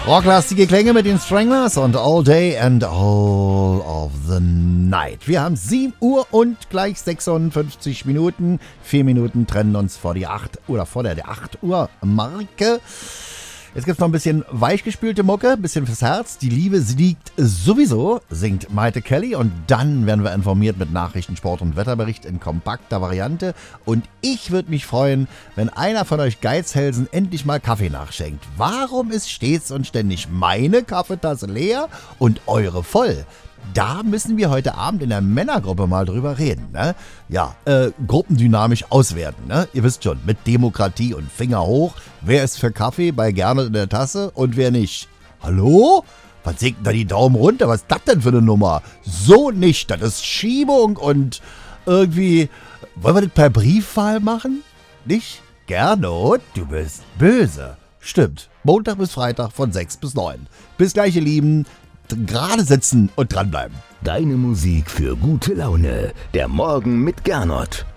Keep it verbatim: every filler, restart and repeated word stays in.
Rocklastige Klänge mit den Stranglers und All Day and All of the Night. Wir haben sieben Uhr und gleich sechsundfünfzig Minuten. Vier Minuten trennen uns vor die acht oder vor der acht Uhr Marke. Jetzt gibt's noch ein bisschen weichgespülte Mucke, ein bisschen fürs Herz. Die Liebe siegt sowieso, singt Maite Kelly. Und dann werden wir informiert mit Nachrichten, Sport und Wetterbericht in kompakter Variante. Und ich würde mich freuen, wenn einer von euch Geizhälsen endlich mal Kaffee nachschenkt. Warum ist stets und ständig meine Kaffeetasse leer und eure voll? Da müssen wir heute Abend in der Männergruppe mal drüber reden. Ne? Ja, äh, gruppendynamisch auswerten. Ne? Ihr wisst schon, mit Demokratie und Finger hoch. Wer ist für Kaffee bei Gernot in der Tasse und wer nicht? Hallo? Was sägt da die Daumen runter? Was ist das denn für eine Nummer? So nicht. Das ist Schiebung und irgendwie... Wollen wir das per Briefwahl machen? Nicht? Gernot, du bist böse. Stimmt. Montag bis Freitag von sechs bis neun. Bis gleich, ihr Lieben. Gerade sitzen und dranbleiben. Deine Musik für gute Laune. Der Morgen mit Gernot.